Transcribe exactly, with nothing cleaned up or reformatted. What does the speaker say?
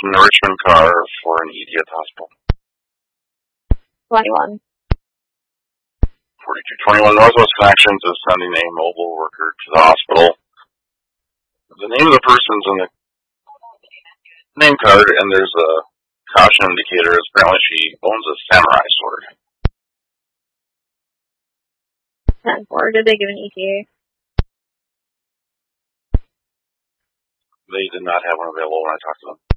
in a Richmond car for an E D at the hospital? twenty-one. forty-two twenty-one Northwest Connections is sending a mobile worker to the hospital. The name of the person's in the name card, and there's a caution indicator. Apparently she owns a samurai sword. ten four. Did they give an E T A? They did not have one available when I talked to them.